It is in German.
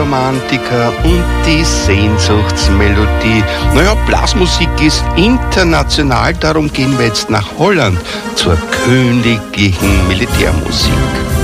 Blasromantiker und die Sehnsuchtsmelodie. Naja, Blasmusik ist international, darum gehen wir jetzt nach Holland zur königlichen Militärmusik.